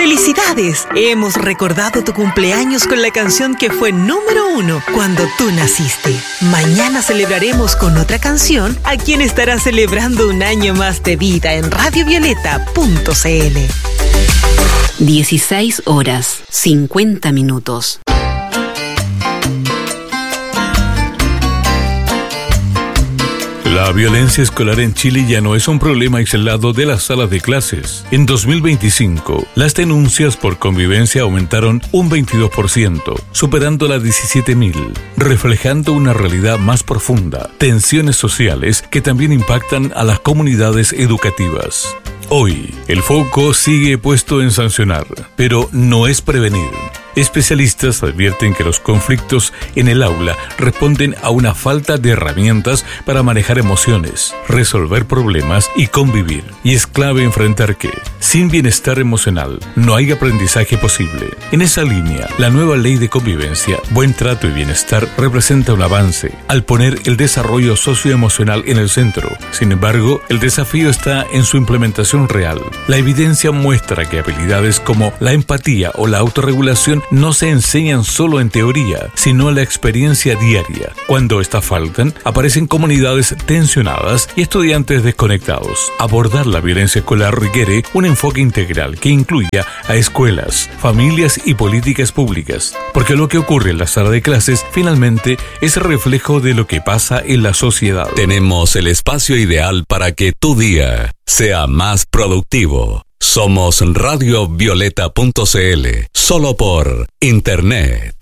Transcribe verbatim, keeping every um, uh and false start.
¡Felicidades! Hemos recordado tu cumpleaños con la canción que fue número uno cuando tú naciste. Mañana celebraremos con otra canción a quien estará celebrando un año más de vida en radio violeta punto c l. dieciséis horas, cincuenta minutos. La violencia escolar en Chile ya no es un problema aislado de las salas de clases. En dos mil veinticinco, las denuncias por convivencia aumentaron un veintidós por ciento, superando las diecisiete mil, reflejando una realidad más profunda, tensiones sociales que también impactan a las comunidades educativas. Hoy, el foco sigue puesto en sancionar, pero no es prevenir. Especialistas advierten que los conflictos en el aula responden a una falta de herramientas para manejar emociones, resolver problemas y convivir. Y es clave enfrentar que, sin bienestar emocional, no hay aprendizaje posible. En esa línea, la nueva ley de convivencia, buen trato y bienestar representa un avance al poner el desarrollo socioemocional en el centro. Sin embargo, el desafío está en su implementación real. La evidencia muestra que habilidades como la empatía o la autorregulación no se enseñan solo en teoría, sino en la experiencia diaria. Cuando estas faltan, aparecen comunidades tensionadas y estudiantes desconectados. Abordar la violencia escolar requiere un enfoque integral que incluya a escuelas, familias y políticas públicas, porque lo que ocurre en la sala de clases finalmente es reflejo de lo que pasa en la sociedad. Tenemos el espacio ideal para que tu día sea más productivo. Somos radio violeta punto c l, solo por Internet.